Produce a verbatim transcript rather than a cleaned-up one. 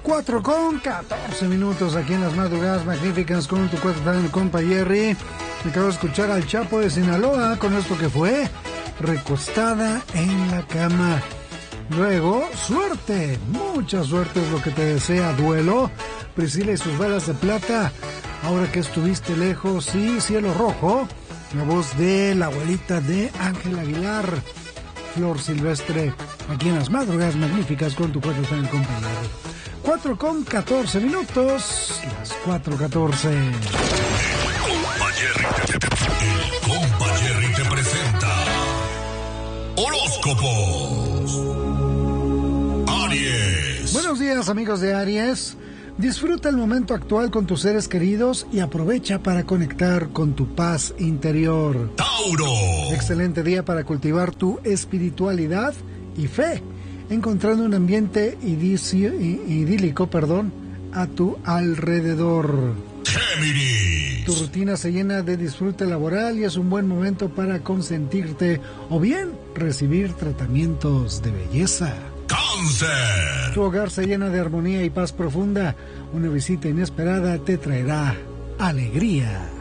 cuatro con catorce minutos aquí en las madrugadas magníficas con tu cuatro tal compa Jerry. Me acabo de escuchar al Chapo de Sinaloa con esto que fue Recostada en la cama. Luego, suerte, mucha suerte es lo que te desea Duelo, Priscila y sus balas de plata. Ahora que estuviste lejos, sí, Cielo Rojo, la voz de la abuelita de Ángel Aguilar. Flor Silvestre, aquí en las madrugadas magníficas con tu cuatro tal compa Jerry. cuatro con catorce minutos, las cuatro catorce. El compa Jerry te, te, el compa Jerry te presenta Horóscopos. Aries. Buenos días, amigos de Aries. Disfruta el momento actual con tus seres queridos y aprovecha para conectar con tu paz interior. Tauro. Excelente día para cultivar tu espiritualidad y fe, encontrando un ambiente idicio, idílico, perdón, a tu alrededor. Géminis. Tu rutina se llena de disfrute laboral y es un buen momento para consentirte o bien recibir tratamientos de belleza. Cáncer. Tu hogar se llena de armonía y paz profunda. Una visita inesperada te traerá alegría.